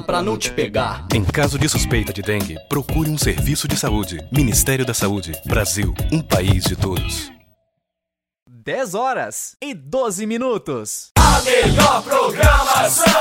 pra não te pegar. Em caso de suspeita de dengue, procure um serviço de saúde. Ministério da Saúde. Brasil, um país de todos. 10 horas e 12 minutos. A melhor programação